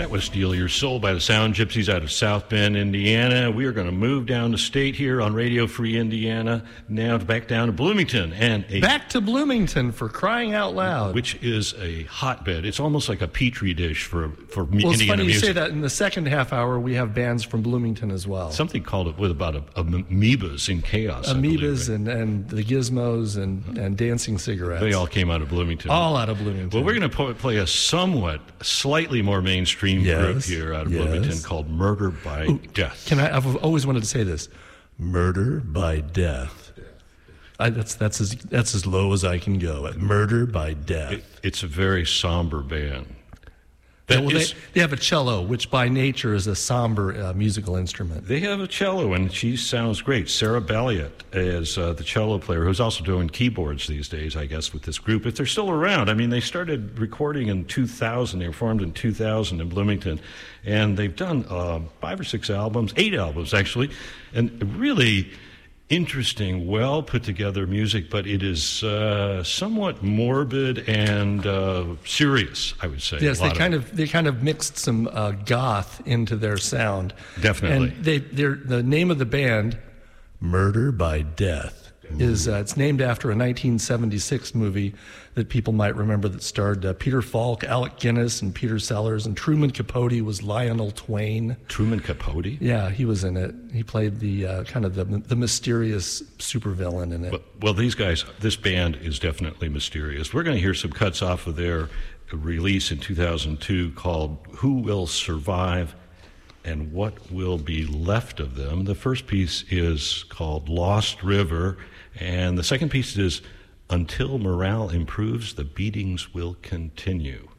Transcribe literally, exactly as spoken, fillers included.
That was Steal Your Soul by the Sound Gypsies out of South Bend, Indiana. We are going to move down the state here on Radio Free Indiana, now back down to Bloomington. and a, Back to Bloomington, for crying out loud. Which is a hotbed. It's almost like a petri dish for, for well, Indiana it's funny music. you say that. In the second half hour, we have bands from Bloomington as well. Something called it with about a, a, amoebas in chaos. Amoebas believe, right? and, and the Gizmos and, and Dancing Cigarettes. They all came out of Bloomington. All out of Bloomington. Well, we're going to play a somewhat, slightly more mainstream Yes. group here out of Yes. Bloomington called Murder by Ooh, Death. Can I? I've always wanted to say this: Murder by Death. I, that's that's as that's as low as I can go. Murder by Death. It, it's a very somber band. Yeah, That well, is, they, they have a cello, which by nature is a somber uh, musical instrument. they have a cello, and she sounds great. Sarah Balliot is uh, the cello player, who's also doing keyboards these days, I guess, with this group. If they're still around, I mean, they started recording in two thousand. They were formed in two thousand in Bloomington, and they've done uh, five or six albums, eight albums actually, and really interesting, well put together music, but it is uh, somewhat morbid and uh, serious, I would say. Yes, they kind of, of they kind of mixed some uh, goth into their sound. Definitely. And they they're, the name of the band, Murder by Death, is uh, it's named after a nineteen seventy-six movie that people might remember that starred uh, Peter Falk, Alec Guinness, and Peter Sellers, and Truman Capote was Lionel Twain. Truman Capote? Yeah, he was in it. He played the uh, kind of the the mysterious supervillain in it. Well, well, these guys, this band is definitely mysterious. We're going to hear some cuts off of their release in two thousand two called Who Will Survive and What Will Be Left of Them. The first piece is called Lost River, and the second piece is Until Morale Improves, the Beatings Will Continue.